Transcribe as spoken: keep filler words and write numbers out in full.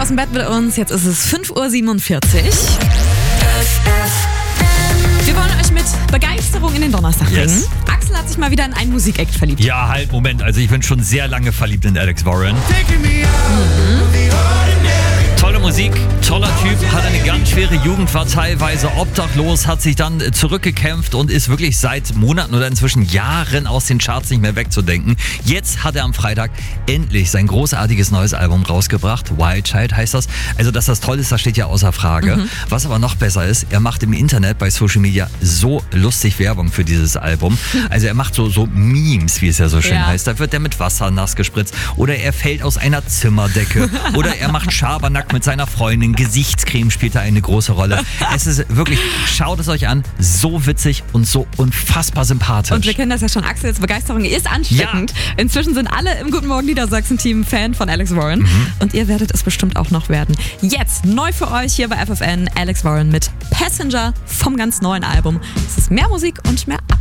aus dem Bett mit uns. Jetzt ist es fünf Uhr siebenundvierzig. Wir wollen euch mit Begeisterung in den Donnerstag bringen. Yes. Axel hat sich mal wieder in einen Musikakt verliebt. Ja, halt, Moment. Also ich bin schon sehr lange verliebt in Alex Warren. Tolle Musik, toller Typ, hat eine ganz schwere Jugend, war teilweise obdachlos, hat sich dann zurückgekämpft und ist wirklich seit Monaten oder inzwischen Jahren aus den Charts nicht mehr wegzudenken. Jetzt hat er am Freitag endlich sein großartiges neues Album rausgebracht. Wild Child heißt das. Also, dass das toll ist, das steht ja außer Frage. Mhm. Was aber noch besser ist, er macht im Internet bei Social Media so lustig Werbung für dieses Album. Also er macht so, so Memes, wie es ja so schön ja. heißt. Da wird er mit Wasser nass gespritzt oder er fällt aus einer Zimmerdecke oder er macht Schabernack mit seiner Freundin. Gesichtscreme spielt da eine große Rolle. Es ist wirklich, schaut es euch an, so witzig und so unfassbar sympathisch. Und wir kennen das ja schon, Axels Begeisterung ist ansteckend. Ja. Inzwischen sind alle im Guten Morgen Niedersachsen-Team Fan von Alex Warren. Mhm. Und ihr werdet es bestimmt auch noch werden. Jetzt neu für euch hier bei F F N, Alex Warren mit Passenger vom ganz neuen Album. Es ist mehr Musik und mehr Ab